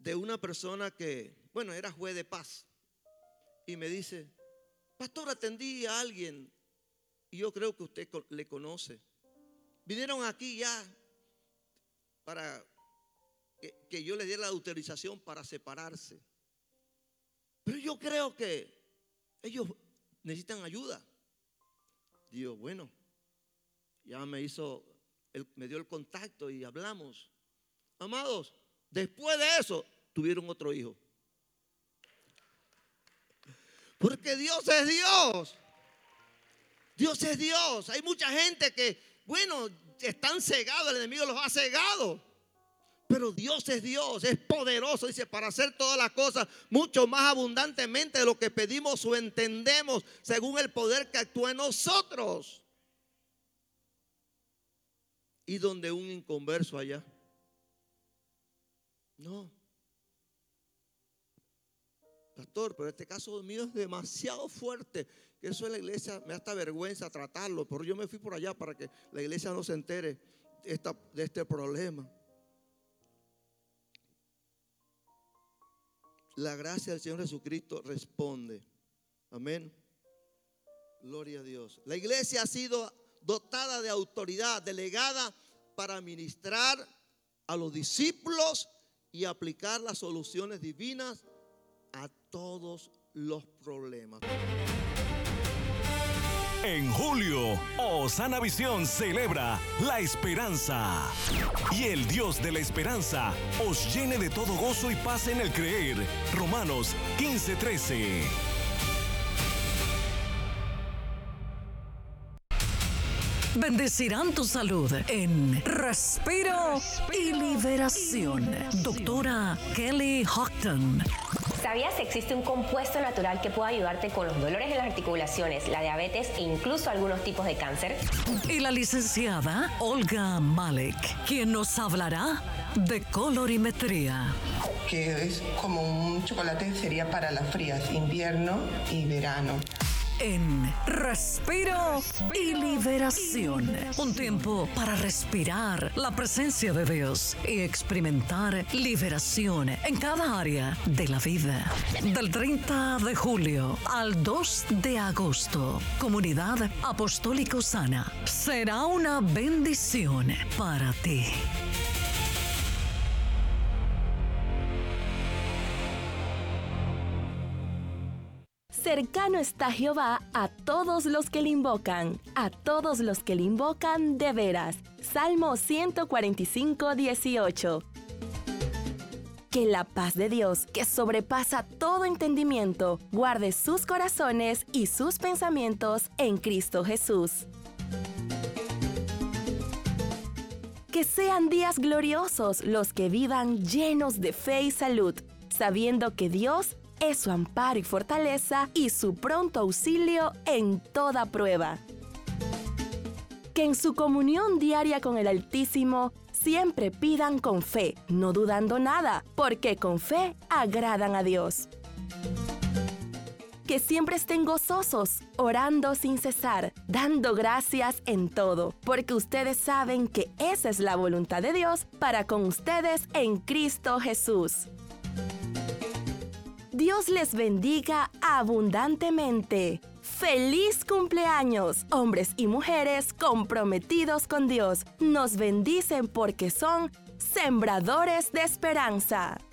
de una persona que, bueno, era juez de paz. Y me dice: pastor, atendí a alguien y yo creo que usted le conoce. Vinieron aquí ya para que yo les diera la autorización para separarse. Pero yo creo que ellos necesitan ayuda. Digo, bueno, ya me dio el contacto y hablamos. Amados, después de eso tuvieron otro hijo. Porque Dios es Dios. Dios es Dios. Hay mucha gente que, bueno, están cegados, el enemigo los ha cegado. Pero Dios es Dios, es poderoso, dice, para hacer todas las cosas mucho más abundantemente de lo que pedimos o entendemos, según el poder que actúa en nosotros. Y donde un inconverso allá. No. Pastor, pero este caso mío es demasiado fuerte, que eso es la iglesia, me da hasta vergüenza tratarlo, pero yo me fui por allá para que la iglesia no se entere de este problema. La gracia del Señor Jesucristo responde. Amén. Gloria a Dios. La iglesia ha sido dotada de autoridad, delegada para ministrar a los discípulos y aplicar las soluciones divinas a todos los problemas. En julio, Osana Visión celebra la esperanza. Y el Dios de la esperanza os llene de todo gozo y paz en el creer. Romanos 15:13. Bendecirán tu salud en Respiro y Liberación. Doctora Kelly Houghton. ¿Sabías que existe un compuesto natural que puede ayudarte con los dolores en las articulaciones, la diabetes e incluso algunos tipos de cáncer? Y la licenciada Olga Malek, quien nos hablará de colorimetría. Que es como un chocolate, sería para las frías, invierno y verano. En Respiro y Liberación. Un tiempo para respirar la presencia de Dios y experimentar liberación en cada área de la vida. Del 30 de julio al 2 de agosto, Comunidad Apostólica Osana será una bendición para ti. Cercano está Jehová a todos los que le invocan, a todos los que le invocan de veras. Salmo 145, 18. Que la paz de Dios, que sobrepasa todo entendimiento, guarde sus corazones y sus pensamientos en Cristo Jesús. Que sean días gloriosos los que vivan llenos de fe y salud, sabiendo que Dios es su amparo y fortaleza y su pronto auxilio en toda prueba. Que en su comunión diaria con el Altísimo siempre pidan con fe, no dudando nada, porque con fe agradan a Dios. Que siempre estén gozosos, orando sin cesar, dando gracias en todo, porque ustedes saben que esa es la voluntad de Dios para con ustedes en Cristo Jesús. Dios les bendiga abundantemente. ¡Feliz cumpleaños! Hombres y mujeres comprometidos con Dios nos bendicen porque son sembradores de esperanza.